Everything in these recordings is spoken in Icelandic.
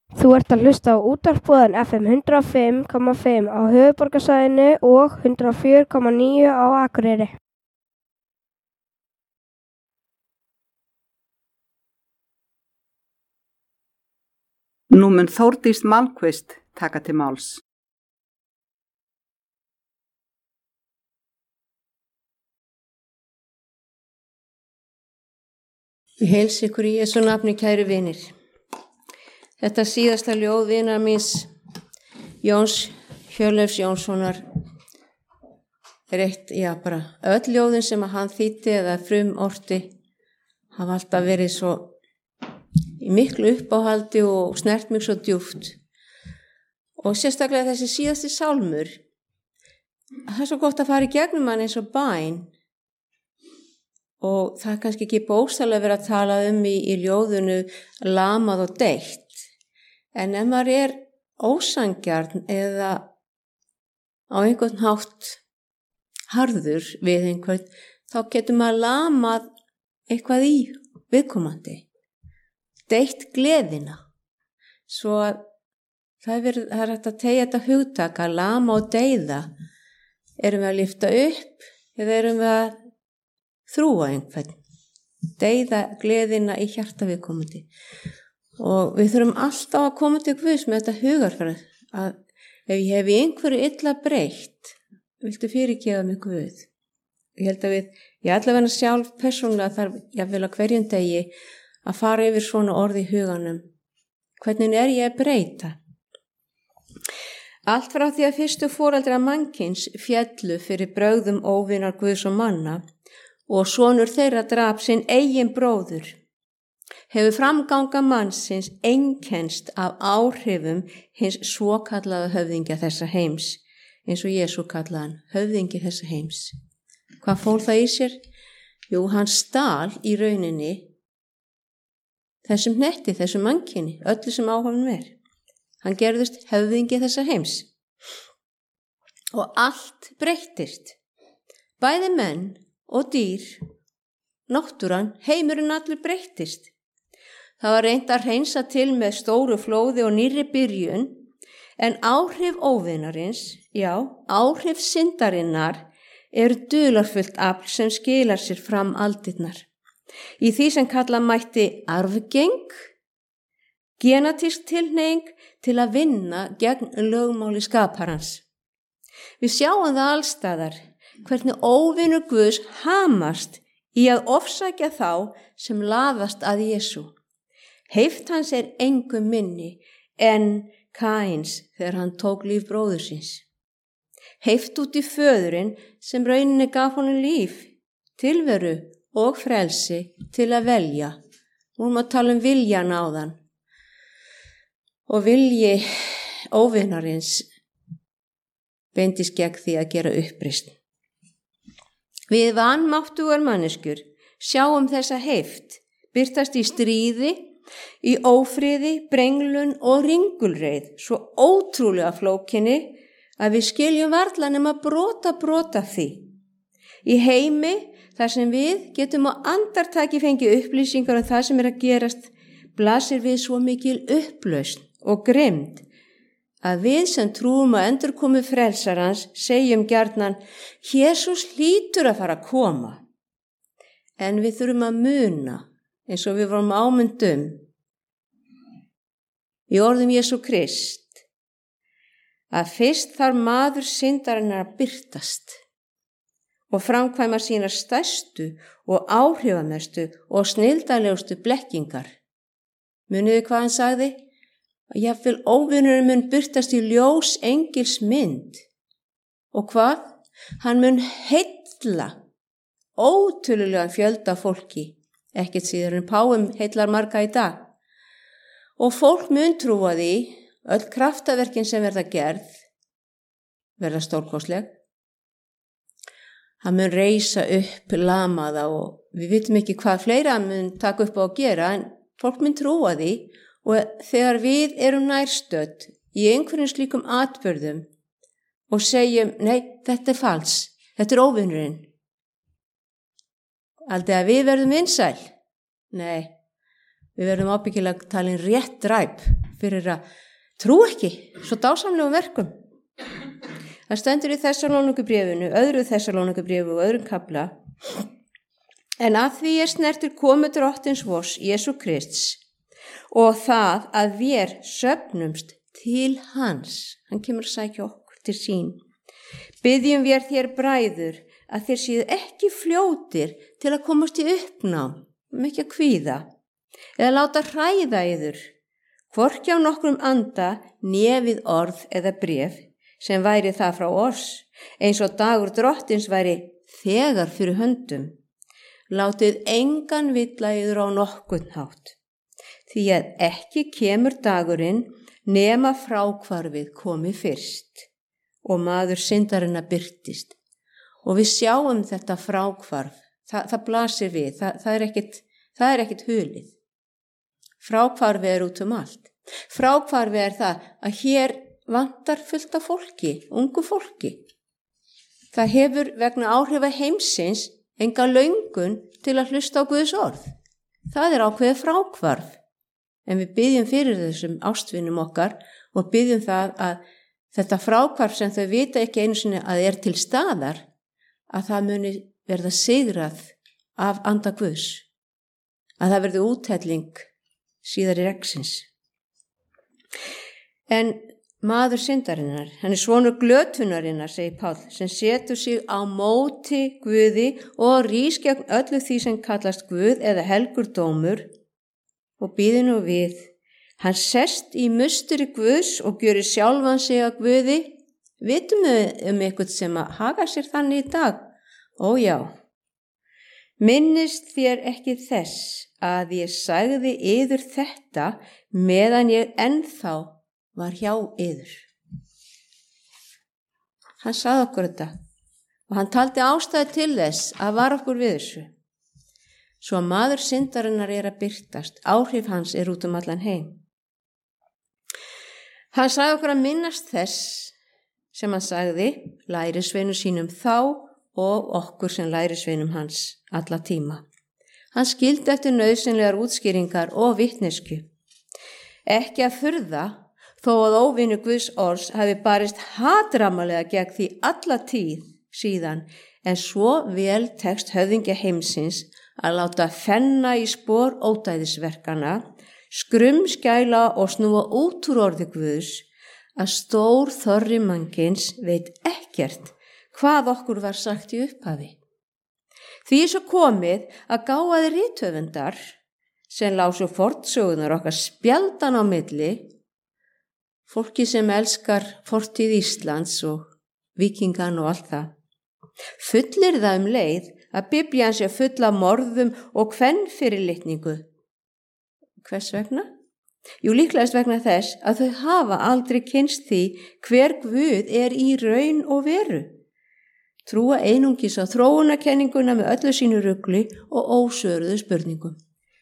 Þú ert að hlusta á útvarpsboðan FM 105,5 á höfuðborgarsvæðinu og 104,9 á Akureyri. Nú mun Þórdís Malmquist taka til máls. Ég heilsa ykkur í Jesú nafni, kæru vinir. Þetta síðasta ljóð vinar míns Jóns Hjörleifs Jónssonar er eitt, öll ljóðin sem að hann þýddi eða frumorti hafa alltaf verið svo í miklu uppáhaldi og snert mig svo djúpt. Og sérstaklega þessi síðasti sálmur, það er svo gott að fara í gegnum hann eins og bæn. Og það er kannski ekki bókstaflega verið að tala í ljóðunu lamað og deytt. En ef maður er ósangjarn eða á einhvern hátt harður við einhvern, þá getur maður lamað eitthvað í viðkomandi. Deytt gleðina. Svo að það er hægt að teygja þetta hugtak að lama og deyða. Erum við að lyfta upp eða erum við að þrúa einhvern, deyða gleðina í hjarta viðkomandi. Og við þurfum alltaf að koma til Guðs með þetta hugarfarið að ef ég hef í einhverju illa breytt, viltu fyrirgefa mig Guð. Ég held að ég allavega sjálf persónulega þarf jafnvel að hverjum degi að fara yfir svona orð í huganum. Hvernig er ég að breyta? Allt frá því að fyrstu foreldrar mannkyns féllu fyrir brögðum óvinar Guðs og manna og sonur þeirra drap sinn eigin bróður, hefur framganga mannsins einkennst af áhrifum hins svokallaða höfðingja þessa heims, eins og Jesú kallaði hann, höfðingi þessa heims. Hvað fól það í sér? Jú, hann stal í rauninni þessum hnetti, þessum mannkyni, öllu sem á honum er. Hann gerðist höfðingi þessa heims. Og allt breyttist. Bæði menn og dýr, náttúran, heimurinn allur breyttist. Það var reynt að hreinsa til með stóru flóði og nýrri byrjun, en áhrif óvinarins, áhrif syndarinnar, eru dularfullt afl sem skilar sér fram aldirnar. Í því sem kalla mætti arfgeng, genetísk tilhneiging til að vinna gegn lögmáli skaparans. Við sjáum það allstaðar, hvernig óvinur Guðs hamast í að ofsækja þá sem laðast að Jesú. Heift hans er engu minni en Kains þegar hann tók líf bróður síns. Heift út í föðurinn sem rauninni gaf honum líf, tilveru og frelsi til að velja. Nú erum að tala viljan áðan. Og vilji óvinarins beindist gegn því að gera uppreisn. Við vanmáttugar manneskjur sjáum þessa heift birtast í stríði, í ófriði, brenglun og ringulreið, svo ótrúlega flókinni að við skiljum varla nema brota því. Í heimi þar sem við getum á andartaki fengið upplýsingar það sem er að gerast, blasir við svo mikil upplausn og grimmd að við sem trúum að endurkomu frelsarans segjum gjarnan, Jesús hlýtur að fara að koma. En við þurfum að muna, eins og við vorum ámyndum, í orðum Jesú Krist, að fyrst þarf maður syndarinnar að birtast og framkvæma sínar stærstu og áhrifamestu og snilldalegustu blekkingar. Muniði hvað hann sagði? Að jafnvel óvinurinn mun birtast í ljós engils mynd. Og hvað? Hann mun heilla ótölulegan fjölda fólki, ekkert síður en páfum heillar marga í dag. Og fólk mun trúa því, öll kraftaverkin sem verða gerð, verða stórkostleg. Hann mun reisa upp lamaða og við vitum ekki hvað fleira hann mun taka upp á að gera, en fólk mun trúa því. Og þegar við erum nærstödd í einhverjum slíkum atburðum og segjum, nei, þetta er fals, þetta er óvinurinn. Aldrei að við verðum vinsæl. Nei, við verðum ábyggilega talin rétt dræp fyrir að trú ekki svo dásamlegum verkum. Það stendur í Þessalónikubréfinu, öðru Þessalónikubréfu og öðrum kafla: en að því snertir komu drottins vors Jesú Krists og það að vér söfnumst til hans, hann kemur að sækja okkur til sín, biðjum vér þér bræður að þér séu ekki fljótir til að komast í uppnám, ekki að kvíða, eða láta hræða yður, hvorki á nokkrum anda né við orð eða bréf, sem væri það frá oss, eins og dagur drottins væri þegar fyrir höndum. Látið engan villa yður á nokkurn hátt, því að ekki kemur dagurinn nema fráhvarfið komi fyrst og maður syndarinnar birtist. Og við sjáum þetta fráhvarf, það blasir við, það er ekkit hulið. Fráhvarfið er út allt. Fráhvarfið er það að hér vantar fullt af fólki, ungu fólki. Það hefur vegna áhrifa heimsins enga löngun til að hlusta á Guðs orð. Það er ákveðið fráhvarf. En við biðjum fyrir þessum ástvinum okkar og biðjum það að þetta fráhvarf sem þau vita ekki einu sinni að er til staðar, að það muni verða sigrað af anda Guðs. Að það verði úthelling síðar í reksins. En maður syndarinnar, hann er sonur glötunarinnar, segir Páll, sem setur sig á móti Guði og rís gegn öllu því sem kallast Guð eða helgur dómur og býður nú við. Hann sest í musteri Guðs og gjörir sjálfan sig að Guði. Vitum við eitthvað sem að haga sér þannig í dag? Ó já. Minnist þér ekki þess að ég sagði yður þetta meðan ég ennþá var hjá yður. Hann sagði okkur þetta og hann taldi ástæðu til þess að var okkur við þessu. Svo að maður syndarinnar er að birtast, áhrif hans er út allan heim. Hann sagði okkur að minnast þess sem hann sagði lærisveinum sínum þá og okkur sem lærisveinum hans alla tíma. Hann skildi eftir nauðsynlegar útskýringar og vitneskju. Ekki að furða þó að óvinur Guðs orðs hafi barist hatramalega gegn því alla tíð síðan, en svo vel tekst höfðingja heimsins að láta fenna í spor ódæðisverkana, skrumskæla og snúa út úr orði Guðs, að stór þorri mannkins veit ekkert hvað okkur var sagt í upphafi. Því svo komið að gáfaðir rithöfundar sem lásu fornsögunar okkar spjaldan á milli, fólki sem elskar fortíð Íslands og víkingan og allt það, fullir það leið að Biblían sé full af morðum og kvenfyrirlitningu. Hvers vegna? Jú, líklegast vegna þess að þau hafa aldrei kynnst því hver Guð er í raun og veru. Trúa einungis á þróunarkenninguna með öllu sínu rugli og ósvöruðu spurningum.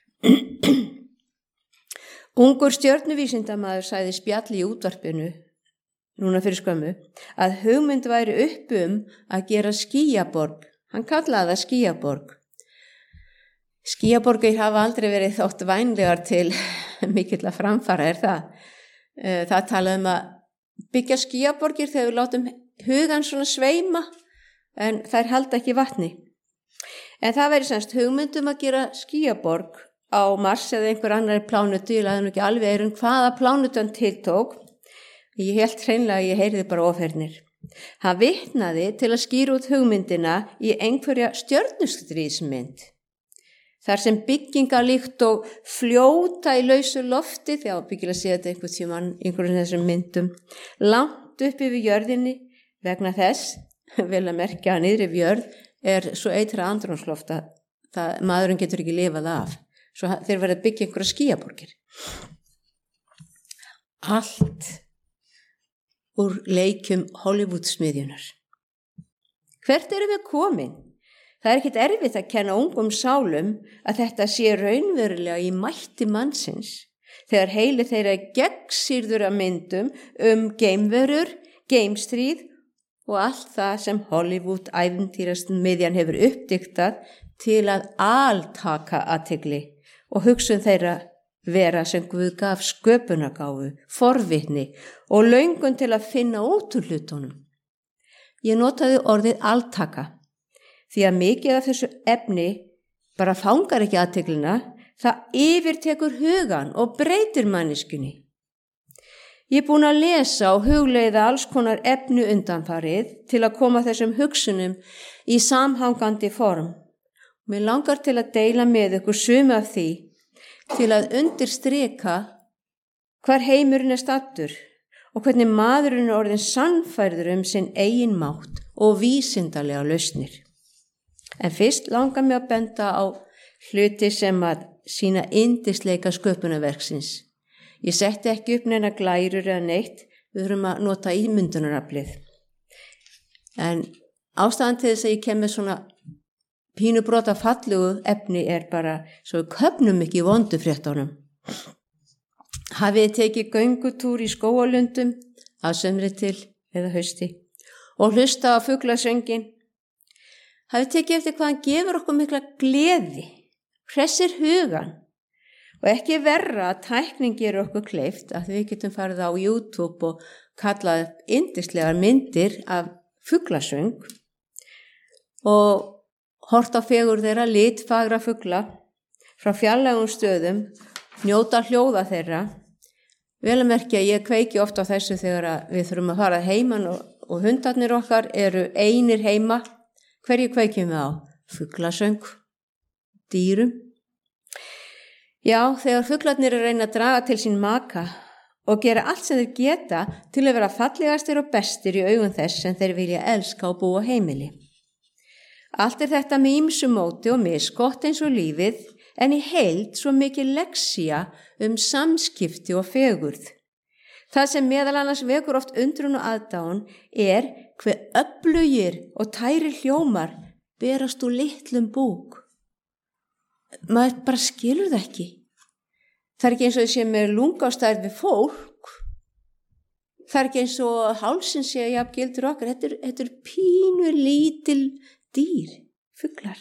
Ungur stjörnuvísindamaður sagði spjalli í útvarpinu, núna fyrir skömmu, að hugmynd væri upp að gera skýjaborg. Hann kallaði það skýjaborg. Skýjaborgir hafa aldrei verið þótt vænlegar til mikill að framfara, er það. Það talaði að byggja skýjaborgir þegar við látum hugan svona sveima, en þær halda ekki vatni. En það væri semst hugmynd að gera skýjaborg á Mars eða einhver annari plánutu, ég laði nú ekki alveg hvaða plánutu hann tiltók. Ég held hreinlega að ég heyrði bara ofhernir. Hann vitnaði til að skýra út hugmyndina í einhverja stjörnustríðsmynd. Þar sem bygginga líkt og fljóta í lausu lofti, þegar byggilega sé þetta einhvern tímann, einhverjum þessum myndum, langt upp yfir jörðinni vegna þess, vel að merkja að niðri við jörð er svo eitra andrúmslofta að maðurinn getur ekki lifað af. Svo þeir verða að byggja einhverja skýjaborgir. Allt úr leikjum Hollywood-smiðjunar. Hvert erum við komin? Það er ekkit erfitt að kenna ungum sálum að þetta sé raunverulega í mætti mannsins, þegar heili þeirra gegnsýrður af myndum geimverur, geimstríð og allt það sem Hollywood-ævintýrasmiðjan hefur uppdiktað til að altaka athygli og hugsun þeirra vera sem Guð gaf sköpunargáfu, forvitni og löngun til að finna út úr hlutunum. Ég notaði orðið altaka því að mikið af þessu efni bara fangar ekki athyglinna, það yfirtekur hugan og breytir manneskjunni. Ég er búin að lesa og hugleiða alls konar efni undanfarið til að koma þessum hugsunum í samhangandi form. Mér langar til að deila með ykkur sumu af því til að undirstrika hvar heimurinn er staddur og hvernig maðurinn er orðinn sannfærður sinn eigin mátt og vísindalega lausnir. En fyrst langar mér að benda á hluti sem að sýna yndisleika sköpunarverksins. Ég setti ekki upp neina glærur eða neitt, við þurfum að nota ímyndunaraflið. En ástæðan til þess að ég kem með svona pínubrota fallegu efni er bara svo við köfnum ekki í vondu fréttunum. Hafið þið tekið göngutúr í skógalundum að sumri til eða hausti og hlusta á fuglasöngin. Hafið tekið eftir hvað hann gefur okkur mikla gleði, hressir hugan. Og ekki verra að tæknin gerur okkur kleift að við getum farið á YouTube og kallað yndislegar myndir af fuglasöng og hort á fegur þeirra litfagra fugla frá fjarlægum stöðum, njóta hljóða þeirra. Vel að merkja að ég kveiki oft á þessu þegar við þurfum að fara heiman og hundarnir okkar eru einir heima. Hverju kveikjum við á? Fuglasöng, dýrum. Já, þegar fuglarnir eru að reyna að draga til sín maka og gera allt sem þeir geta til að vera fallegastir og bestir í augum þess sem þeir vilja elska og búa heimili. Allt er þetta með ýmsu móti og misgott eins og lífið, en í heild svo mikið lexía samskipti og fegurð. Það sem meðal annars vekur oft undrun og aðdáun er hve öflugir og tæri hljómar berast úr litlum búk. Maður bara skilur það ekki. Það er ekki eins og þessi með lunga á stærð við fólk. Það er ekki eins og hálsinn sé að jafn gildur okkar. Þetta er pínu lítil dýr, fuglar.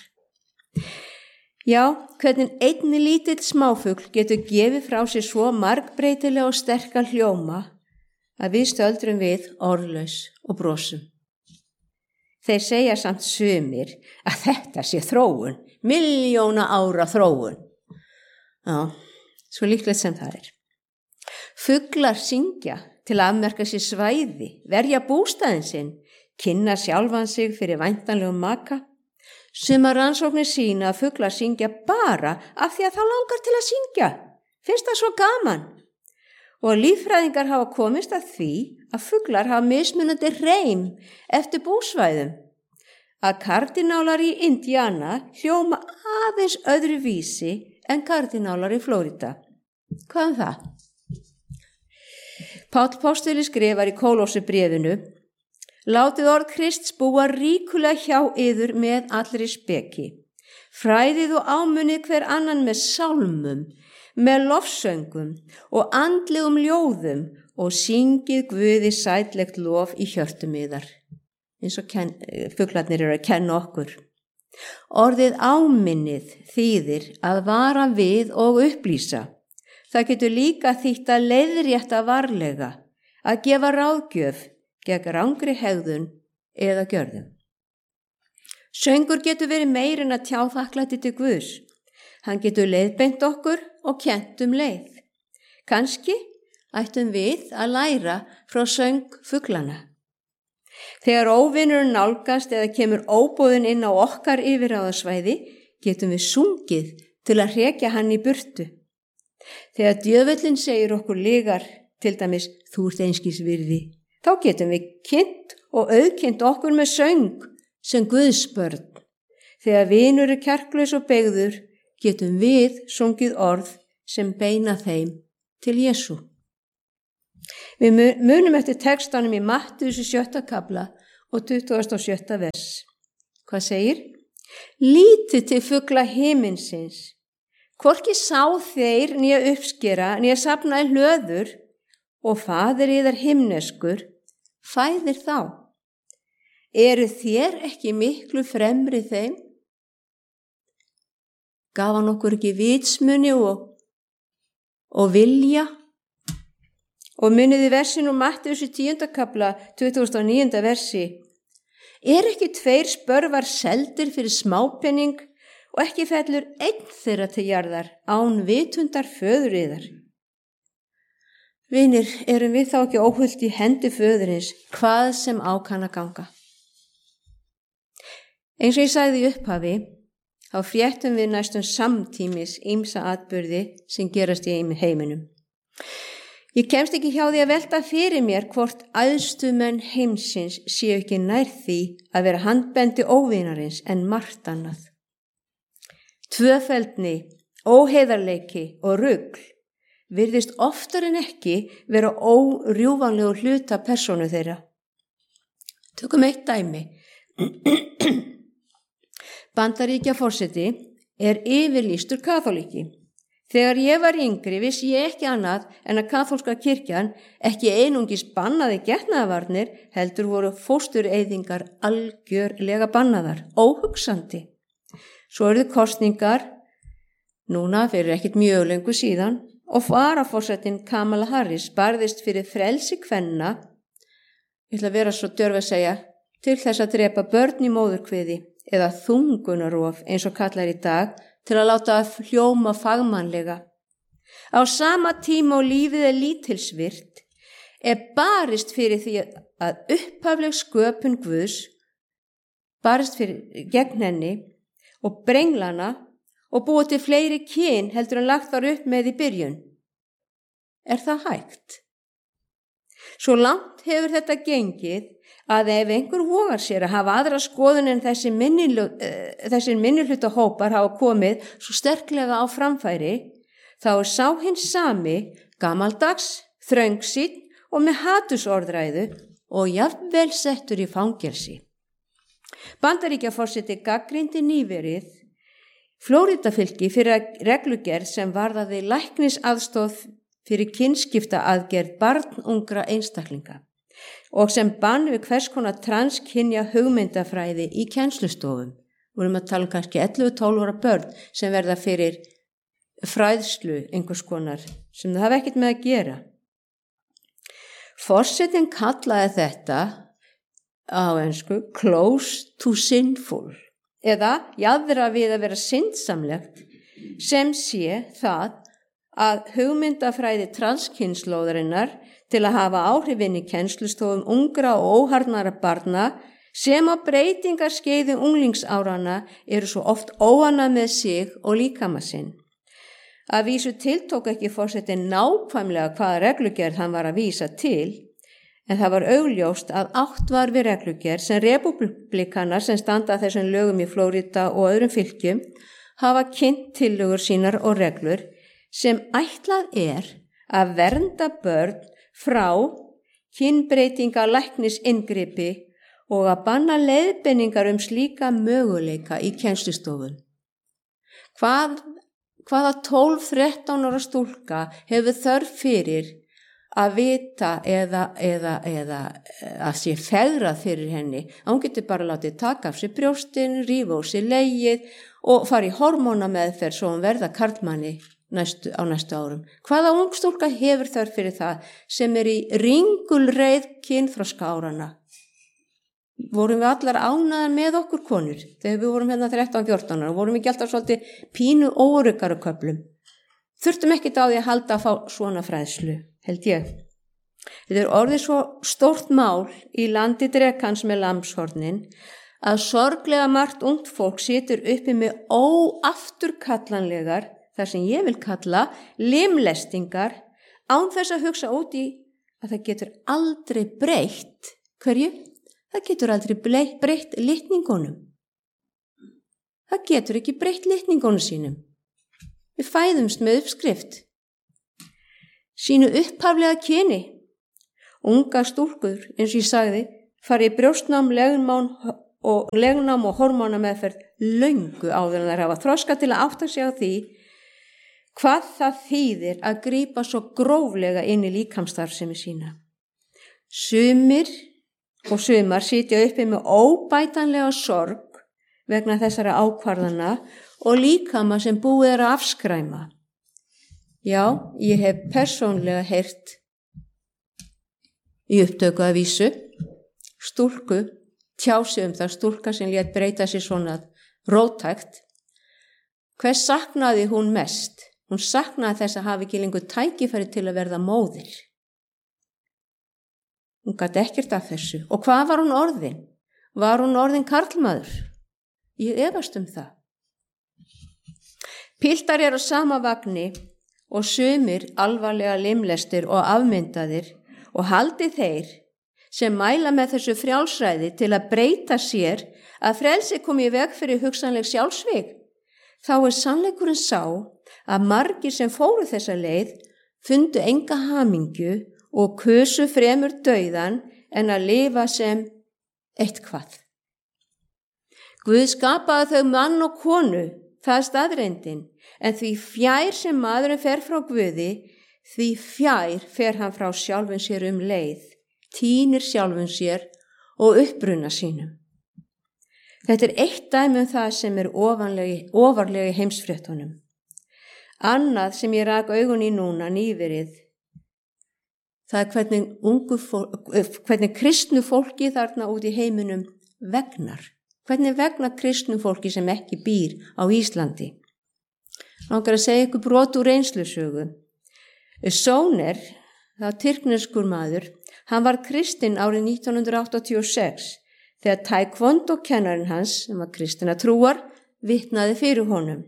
Já, hvernig einni lítill smáfugl getur gefið frá sér svo margbreytilega og sterkan hljóma að við stöldrum við orðlaus og brosum. Þeir segja samt sumir að þetta sé þróun, milljóna ára þróun. Já, svo líklegt sem það er. Fuglar syngja til að afmerka sér svæði, verja bústaðinn sinn, kynna sjálfan sig fyrir væntanlegum maka. Sumar rannsóknir sýna að fuglar syngja bara af því að það langar til að syngja. Finnst það svo gaman? Og líffræðingar hafa komist að því að fuglar hafa mismunandi reim eftir búsvæðum. Að kardinálar í Indiana hljóma aðeins öðru vísi en kardinálar í Flórida. Hvað það? Páll Póstuli skrifar í Kólósebréfinu: Látið orð Krists búa ríkulega hjá yður með allri speki. Fræðið og ámunið hver annan með sálmum, með lofsöngum og andlegum ljóðum og syngið Guði sætlegt lof í hjörtum yðar. Eins og fuglarnir eru að kenna okkur. Orðið áminnið þýðir að vara við og upplýsa. Það getur líka þýtt að leiðrétta varlega, að gefa ráðgjöf gegn rangri hegðun eða gjörðum. Söngur getur verið meir en að tjá þakklæti til Guðs. Hann getur leiðbeint okkur og kennt leið. Kannski ættum við að læra frá söng fuglana. Þegar óvinurinn nálgast eða kemur óboðinn inn á okkar yfirráðasvæði, getum við sungið til að hrekja hann í burtu. Þegar djöfullinn segir okkur lygar, til dæmis þú ert einskis virði, þá getum við kynnt og auðkynnt okkur með söng sem Guðsbörn. Þegar vinur er kjarklaus og beygður, getum við sungið orð sem beina þeim til Jesú. Við munum eftir textanum í Matthews 7. kapla og 27. vers. Hvað segir? Lítið til fugla himinsins. Hvorki sá þeir nýja uppskera, nýja safna í hlöður og faðir yðar himneskur fæðir þá. Eru þér ekki miklu fremri þeim? Gaf hann okkur ekki vitsmuni og og vilja. Og muniði versin úr Mattheus í 10. kapla 29. versi. Er ekki 2 spörvar seldir fyrir smápenning og ekki fellur einn þeirra til jarðar án vitundar föður yðar? Vinir, erum við þá ekki óhult í hendi föðurins hvað sem á kann að ganga? Eins og ég sagði í upphafi, þá fréttum við næstum samtímis ýmsa atburði sem gerast í heiminum. Ég kemst ekki hjá því að velta fyrir mér hvort æðstu menn heimsins séu ekki nær því að vera handbendi óvinarins en margt annað. Tvöfeldni, óheiðarleiki og rugl virðist oftar en ekki vera órjúfanlegur hluta persónu þeirra. Tökum eitt dæmi. Bandaríkjaforseti er yfirlýstur kaþóliki. Þegar ég var yngri vissi ég ekki annað en að kaþólska kirkjan ekki einungis bannaði getnaðarvarnir, heldur voru fóstureyðingar algjörlega bannaðar, óhugsandi. Svo eruðu kosningar, núna fyrir ekkert mjög lengur síðan, og varaforsetinn Kamala Harris barðist fyrir frelsi kvenna, ég ætla að vera svo djörf að segja, til þess að drepa börn í móðurkviði eða þungunarof eins og kallar í dag, til að láta hljóma fagmannlega. Á sama tíma og lífið er lítilsvirt barist fyrir því að upphafleg sköpun Guðs barist gegn henni og brenglana og búið til fleiri kyn heldur en lagt var upp með í byrjun. Er það hægt? Svo langt hefur þetta gengið að ef einhver vogar sér að hafa aðra skoðun en þessir minnihluta hópar hafa komið svo sterklega á framfæri, þá er sá hinn sami, gamaldags, þröngsýnn og með hatursorðræðu og jafnvel settur í fangelsi. Bandaríkjaforseti gagnrýndi nýverið Flórídafylki fyrir reglugerð sem varðaði læknisaðstoð fyrir kynskiptaaðgerð barnungra einstaklinga og sem bann við hvers konar transkynja hugmyndafræði í kennslustofum. Vorum að tala kannski 11-12 ára börn sem verða fyrir fræðslu einhvers konar sem það hafa ekkert með að gera. Forsetinn kallaði þetta á ensku close to sinful eða jaðra við að vera syndsamlegt sem sé það að hugmyndafræði transkynslóðarinnar til að hafa áhrifin í kennslustofum ungra og óharðnara barna sem á breytingarskeiði unglingsárana eru svo oft óanað með sig og líkama sinn. Að vísu tiltók ekki forsetinn nákvæmlega hvaða reglugerð hann var að vísa til, en það var augljóst að átt var við reglugerð sem republikanar sem standa að þessum lögum í Flórída og öðrum fylkjum hafa kynnt tillögur sínar og reglur sem ætlað að vernda börn frá kynbreytinga læknisinngrippi og að banna leiðbeiningar slíka möguleika í kennslustofun. Hvaða 12-13 ára stúlka hefur þörf fyrir að vita eða að sé fegrað fyrir henni? Hún getur bara látið taka af sér brjóstin, rífa úr sér legið og fara í hormónameðferð svo hún verða karlmanni á næstu árum. Hvaða ung stúlka hefur þörf fyrir það sem í ringulreið kynþroska árana? Vorum við allar ánæðar með okkur konur þegar við vorum 13-14 ára og vorum ekki alltaf svolítið pínu óöruggar á köflum? Þurftum ekkert á því að halda að fá svona fræðslu, held ég. Þetta er orðið svo stórt mál í landi drekans með lambshornin að sorglega margt ungt fólk situr uppi með óafturkallanlegar, þar sem ég vil kalla limlestingar, án þess að hugsa út í að það getur aldrei breytt. Hverju? Það getur aldrei breytt litningunum. Það getur ekki breytt litningunum sínum. Við fæðumst með uppskrift. Sínu upphaflega kyni. Unga stúlkur, eins og ég sagði, fari í brjóstnám, legnám og hormónameðferð löngu áður en þær hafa þroska til að átta sig á því hvað það þýðir að grípa svo gróflega inn í líkamsstarfsemi sína. Sumir og sumar sitja uppi með óbætanlega sorg vegna þessara ákvarðana og líkama sem búið að afskræma. Já, ég hef persónlega heyrt í upptöku af vísu stúlku tjá sig það, stúlka sem lét breyta sér svona róttækt. Hvers saknaði hún mest? Hún saknaði þess að hafa ekki lengur tækifæri til að verða móðir. Hún gat ekkert af þessu. Og hvað var hún orðin? Var hún orðin karlmaður? Ég efast það. Piltar eru á sama vagni og sumir alvarlega limlestir og afmyndaðir og haldi þeir sem mæla með þessu frjálsræði til að breyta sér að frelsi komi í veg fyrir hugsanleg sjálfsvíg. Þá sannleikurinn sá að margir sem fóru þessa leið fundu enga hamingju og kusu fremur dauðan en að lifa sem eitthvað. Guð skapaði þau mann og konu, það staðreyndin, en því fjær sem maðurinn fer frá Guði, því fjær fer hann frá sjálfum sér leið, tínir sjálfum sér og uppbruna sínum. Þetta eitt dæmi það sem ofarlega í heimsfréttunum. Annað sem ég rak augun í núna nýverið, það hvernig kristnu fólki þarna út í heiminum vegnar. Hvernig vegnar kristnu fólki sem ekki býr á Íslandi? Langar að segja ykkur brot úr reynslusögu. Sóner, það tyrkneskur maður, hann var kristinn árið 1986 þegar taekwondo kennarinn hans, sem var kristina trúar, vitnaði fyrir honum.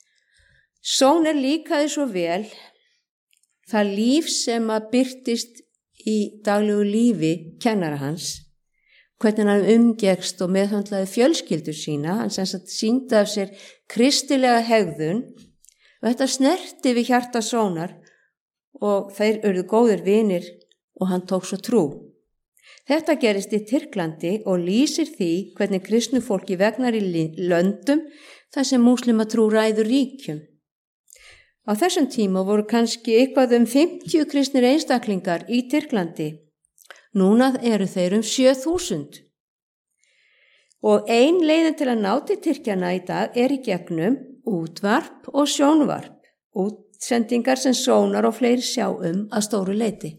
Sóner líkaði svo vel það líf sem að birtist í daglegu lífi kennara hans, hvernig hann umgekst og meðhöndlaði fjölskyldur sína, hann sem sagt sýndi af sér kristilega hegðun og þetta snerti við hjarta Sónar og þeir urðu góðir vinir og hann tók svo trú. Þetta gerist í Tyrklandi og lýsir því hvernig kristnu fólki vegnar í löndum þar sem múslimatrú ræður ríkjum. Á þessum tíma voru kannski eitthvað 50 kristnir einstaklingar í Tyrklandi. Núna eru þeir 7.000. Og ein leiðin til að ná til Tyrkjana í dag í gegnum útvarp og sjónvarp, útsendingar sem Sónar og fleiri sjá að stóru leyti.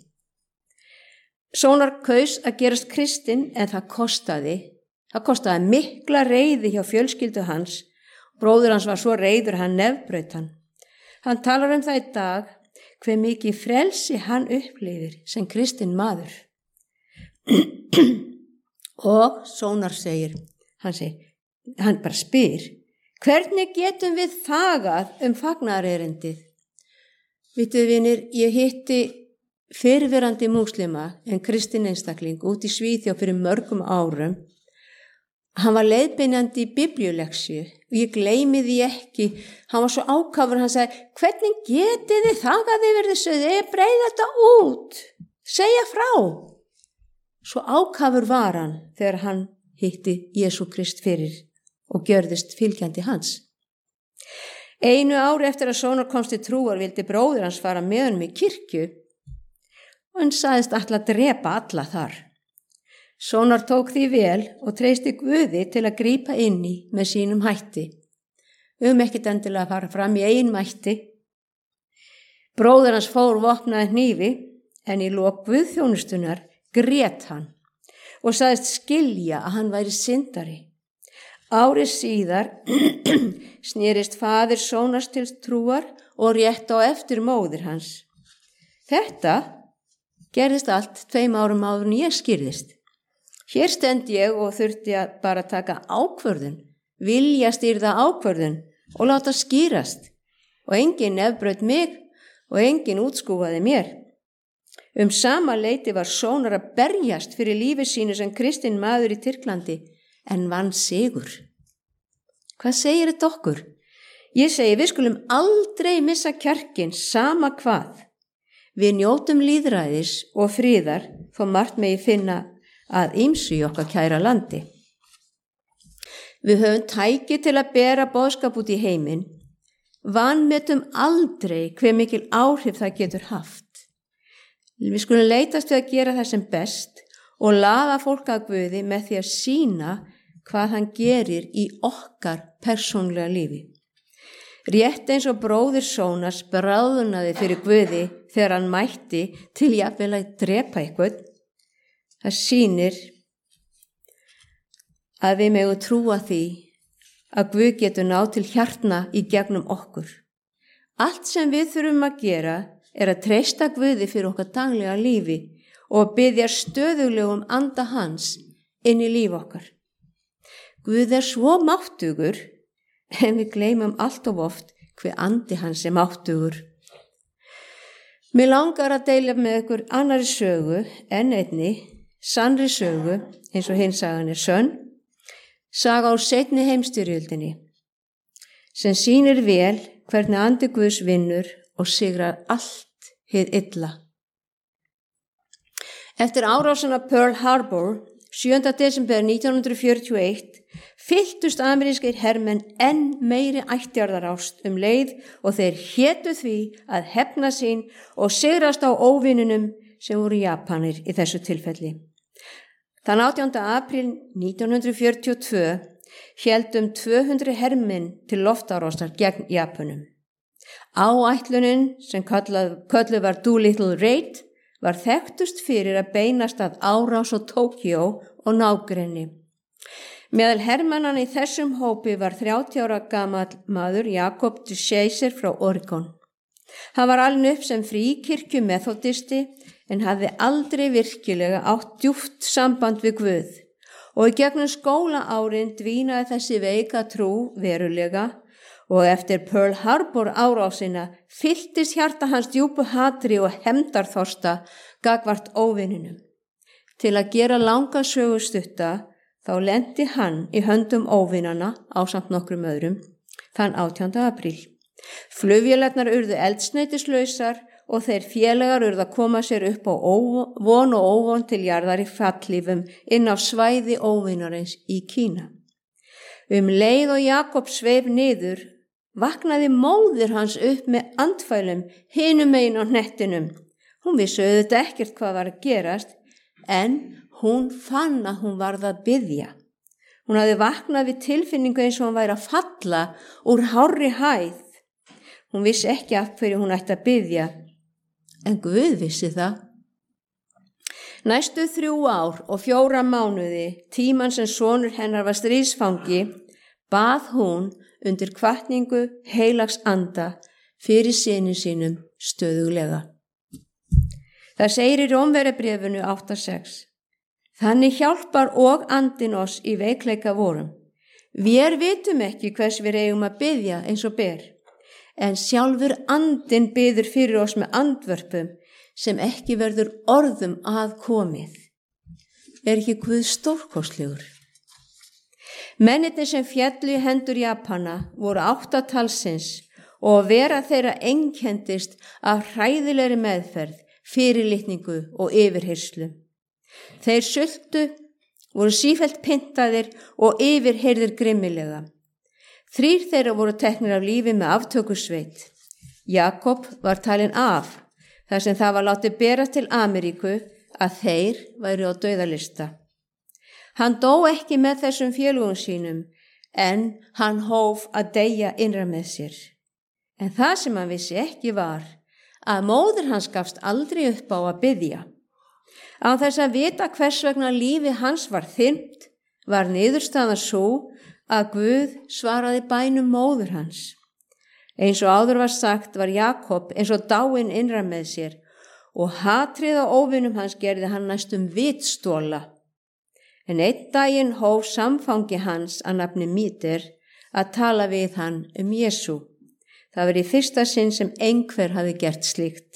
Sónar kaus að gerast kristinn en það kostaði mikla reiði hjá fjölskyldu hans. Bróðir hans var svo reiður hann nefbraut hann. Hann talar það í dag hve mikið frelsi hann upplifir sem kristinn maður. Og Sónar hann bara spyr, hvernig getum við þagað fagnaðarerindið? Vitið vinir, ég hitti fyrrverandi múslima en kristinn einstakling út í Svíþjóð fyrir mörgum árum. Hann var leiðbeinandi í biblíuleksju og ég gleymi því ekki. Hann var svo ákafur, hann sagði, hvernig getið þið þagað yfir þessu? Þið breiða þetta út, segja frá. Svo ákafur var hann þegar hann hitti Jesú Krist fyrir og gjörðist fylgjandi hans. Einu ári eftir að Sónar komst til trúar vildi bróðir hans fara með honum í kirkju og hann sagðist ætla að drepa alla þar. Sónar tók því vel og treysti Guði til að grípa inn í með sínum hætti. Ekkert endilega að fara fram í eigin mætti. Bróðir hans fór vopnaði hnífi en í lok guðþjónustunar grét hann og sagðist skilja að hann væri syndari. Ári síðar snerist faðir Sónars til trúar og rétt á eftir móðir hans. Þetta gerðist allt 2 árum áður en ég skýrðist. Hér stend ég og þurfti að bara taka ákvörðun, viljastýrða ákvörðun og láta skýrast og enginn nefbraut mig og enginn útskúfaði mér. Sama leyti var Sónar að berjast fyrir lífi sínu sem kristinn maður í Tyrklandi en vann sigur. Hvað segir þetta okkur? Ég segi við skulum aldrei missa kjarkinn sama hvað. Við njótum lýðræðis og friðar þó margt megi finna að ýmsu í okkar kæra landi. Við höfum tæki til að bera boðskap út í heiminn. Vanmetum aldrei hve mikil áhrif það getur haft. Við skulum leitast við að gera það sem best og laða fólk að Guði með því að sýna hvað hann gerir í okkar persónlega lífi. Rétt eins og bróðir Sónas bráðnaði fyrir Guði þegar hann mætti til jafnvel að drepa einhvern. Það sýnir að við megum trúa því að Guð getur náð til hjartna í gegnum okkur. Allt sem við þurfum að gera að treysta Guði fyrir okkar daglega lífi og biðja stöðuglegum anda hans inn í líf okkar. Guð svo máttugur en við gleymum allt of oft hver andi hans máttugur. Mér langar að deila með ykkur annari sögu en einni, sannri sögu, eins og hinn sagan sönn, saga úr seinni heimsstyrjöldinni, sem sýnir vel hvernig andi Guðs vinnur og sigrar allt hið illa. Eftir árásina Pearl Harbor 7. desember 1941 fylltust amerískir hermenn enn meiri ættjarðarást leið og þeir hétu því að hefna sín og sigrast á óvinunum sem voru Japanir í þessu tilfelli. Þann 18. apríl 1942 héldu 200 hermenn til loftárásar gegn Japanum. Áætlunin sem kölluð var Doolittle Raid var þekktust fyrir að beinast að árás á Tókíó og nágrenni. Meðal hermannanna í þessum hópi var 30 ára gamall maður Jakob DeShazer frá Oregon. Hann var alinn upp sem fríkirkju methodisti en hafði aldrei virkilega átt djúpt samband við Guð og í gegnum skólaárin dvínaði þessi veika trú verulega og eftir Pearl Harbor árásina fylltist hjarta hans djúpu hatri og hefndarþorsta gagnvart óvininum. Til að gera langa sögu stutta þá lenti hann í höndum óvinana ásamt nokkrum öðrum þann 18. apríl. Flugvélarnar urðu eldsneytislausar og þeir félagar urðu að koma sér upp á von og óvon til jarðar í fallífum inn á svæði óvinarins í Kína. Leið og Jakob sveif niður, vaknaði móðir hans upp með andfælum hinum megin á hnettinum. Hún vissi auðvitað ekkert hvað var að gerast, en hún fann að hún varð að biðja. Hún hafði vaknað við tilfinningu eins og hún væri að falla úr hárri hæð. Hún vissi ekki af hverju hún ætti að biðja, en Guð vissi það. Næstu 3 ár og 4 mánuði, tímann sem sonur hennar var stríðsfangi, bað hún undir hvatningu heilags anda fyrir syni sínum stöðuglega. Það segir í Rómverjabréfinu 8:6. Þannig hjálpar og andinn oss í veikleika vorum. Vér vitum ekki hvers við eigum að biðja eins og ber, en sjálfur andinn biður fyrir oss með andvörpum sem ekki verður orðum að komið. Ekki Guð stórkostlegur? Mennirnir sem féllu í hendur Japana voru 8 talsins og vera þeirra einkendist af hræðilegri meðferð, fyrirlitningu og yfirherslu. Þeir sultu, voru sífellt pyntaðir og yfirheyrðir grimmilega. 3 þeirra voru teknir af lífi með aftökusveit. Jakob var talinn af, þar sem það var látið bera til Ameríku að þeir væru á dauðalista. Hann dó ekki með þessum félugum sínum, en hann hóf að deyja innra með sér. En það sem hann vissi ekki var að móðir hans gafst aldrei upp á að biðja. Á þess að vita hvers vegna lífi hans var þyrmt, var niðurstaðan svo að Guð svaraði bænum móður hans. Eins og áður var sagt var Jakob eins og dáinn innra með sér og hatrið á óvinum hans gerði hann næstum vitstóla. En einn daginn hóf samfangi hans að nafni Míter að tala við hann Jesú. Það var í fyrsta sinn sem einhver hafi gert slíkt.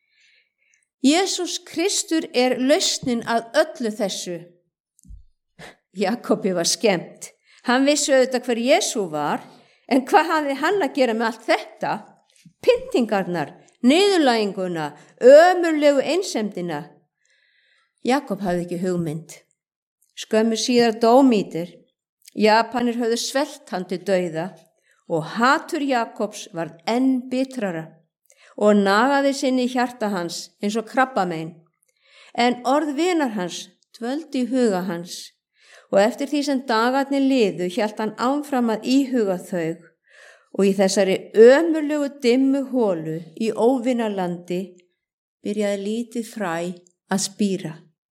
Jesús Kristur lausnin að öllu þessu. Jakobi var skemmt. Hann vissi auðvitað hver Jesú var, en hvað hafði hann að gera með allt þetta? Pyntingarnar, niðurlæginguna, ömurlegu einsemdina. Jakob hafði ekki hugmynd. Skömmu síðar dó Míter. Japanir höfðu svelt hann til dauða og hatur Jakobs var enn bitrara og nagaði sinni í hjarta hans eins og krabbamein. En orð vinar hans dvöldu í huga hans og eftir því sem dagarnir liðu hélt hann áfram að íhuga þau og í þessari ömurlegu dimmu holu í óvinarlandi byrjaði lítið fræ að spíra.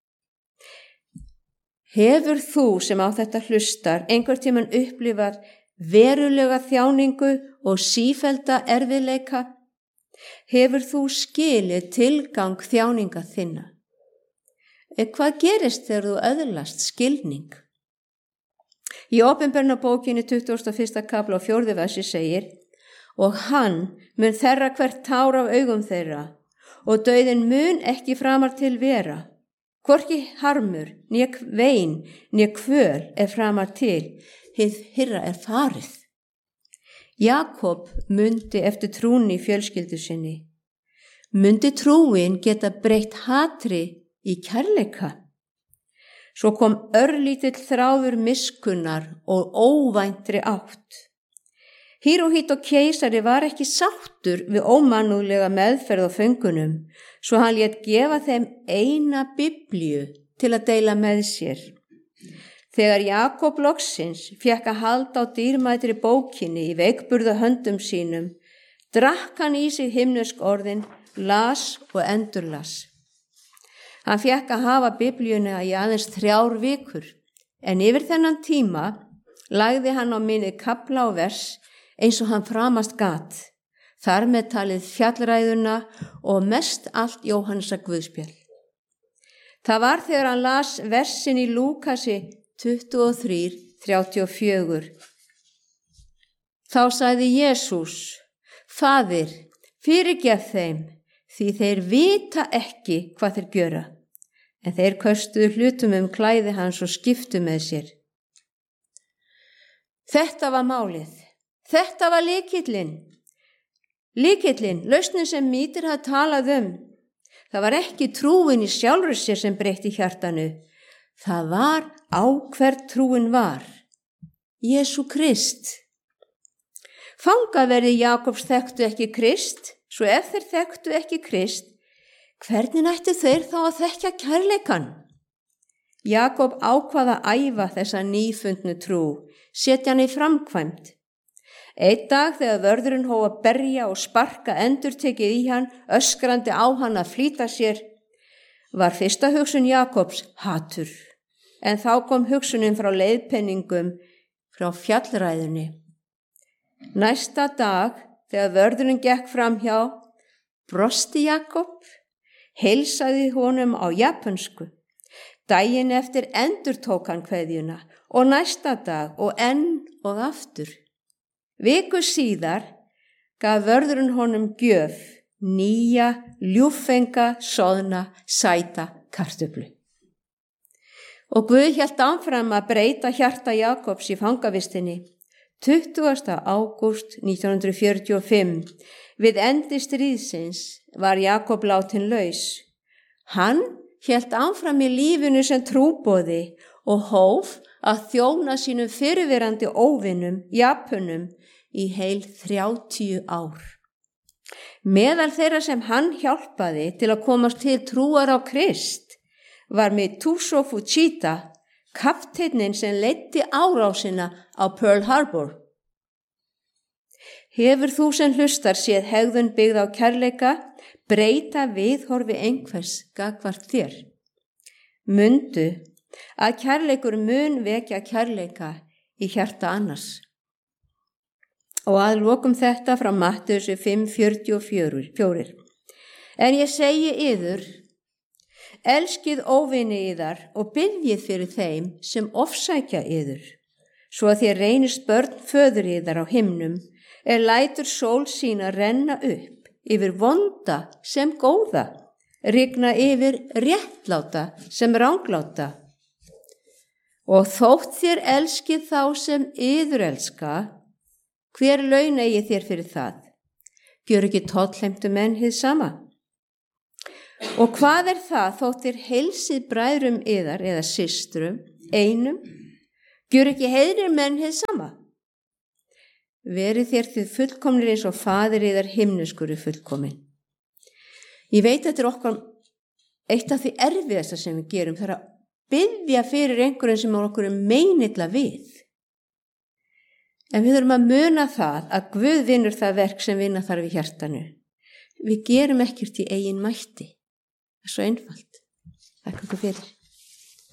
Hefur þú sem á þetta hlustar einhvern tímann upplifað verulega þjáningu og sífellda erfiðleika? Hefur þú skilið tilgang þjáninga þinna? Hvað gerist þegar þú öðlast skilning? Í Opinberunarbókinni 21. kafla og 4. versi segir: og hann mun þerra hvert tár af augum þeirra og dauðinn mun ekki framar til vera. Hvorki harmur, né vein, né kvöl framar til, hið hyrra farið. Jakob mundi eftir trúni í fjölskyldu sinni. Mundi trúin geta breytt hatri í kærleika? Svo kom örlítill þráður miskunnar og óvæntri átt. Híróhít og keisari var ekki sáttur við ómannúðlega meðferð á föngunum, svo hann lét gefa þeim eina Biblíu til að deila með sér. Þegar Jakob loksins fékk að halda á dýrmætri bókinni í veikburða höndum sínum, drakk hann í sig himnesk orðin, las og endurlas. Hann fékk að hafa Biblíuna í aðeins 3 vikur, en yfir þennan tíma lagði hann á minnið kafla og vers eins og hann framast gat, þar með talið fjallræðuna og mest allt Jóhannesar guðspjall. Það var þegar hann las versin í Lúkasi 23:34. Þá sagði Jesús: Faðir, fyrirgef þeim, því þeir vita ekki hvað þeir gjöra. En þeir köstuðu hlutum klæði hans og skiptu með sér. Þetta var málið. Þetta var lykillinn. Lykillinn, lausnin sem Mítir hafði talað Það var ekki trúin í sjálfri sér sem breytti hjartanu. Það var á hver trúin var. Jesú Krist. Fangaverði Jakobs þekktu ekki Krist, svo ef þeir þekktu ekki Krist, hvernig ættu þeir þá að þekkja kærleikan? Jakob ákvað að æfa þessa nýfundnu trú, setja hann í framkvæmd. Einn dag þegar vörðurinn hóf að berja og sparka endurtekið í hann, öskrandi á hann að flýta sér, var fyrsta hugsun Jakobs hatur, en þá kom hugsunin frá leiðpenningum frá fjallræðunni. Næsta dag þegar vörðurinn gekk framhjá, brosti Jakob, heilsaði honum á japönsku. Daginn eftir endurtók hann kveðjuna og næsta dag og enn og aftur. Viku síðar gaf vörðurinn honum gjöf, nýja, ljúffenga, soðna, sæta kartöflu. Og Guð hélt áfram að breyta hjarta Jakobs í fangavistinni. 20. ágúst 1945, við endi stríðsins, var Jakob látin laus. Hann hélt áfram í lífinu sem trúboði og hóf að þjóna sínum fyrirverandi óvinum, Japönum, í heil 30 ár. Meðal þeirra sem hann hjálpaði til að komast til trúar á Krist var Mitsuo Fuchita, kapteinninn sem leiddi árásina á Pearl Harbor. Hefur þú sem hlustar séð hegðun byggð á kærleika breyta viðhorfi einhvers gagnvart þér? Mundu að kærleikur mun vekja kærleika í hjarta annars. Og að lokum þetta frá Mattheusi 5:44. En ég segi yður, elskið óvini yðar og biðjið fyrir þeim sem ofsækja yður, svo að þér reynist börn föður yðar á himnum, lætur sól sína renna upp yfir vonda sem góða, rigna yfir réttláta sem rangláta. Og þótt þér elskið þá sem yður elska, hver laun eigi þér fyrir það? Gjör ekki tollheimtu menn hið sama? Og hvað það þótt þér heilsið bræðrum yðar eða systrum, einum? Gjör ekki heiðrir menn hið sama? Verið þér þið fullkomnir eins og faðir yðar himneskur fullkomin. Ég veit að þetta okkar eitt af því erfiðasta sem við gerum, það að biðja fyrir einhverjum sem okkur meinilla við. En við þurfum að muna það að Guð vinnur það verk sem vinna þarf í hjartanu. Við gerum ekkert í eigin mætti. Það er svo einfalt. Takk fyrir.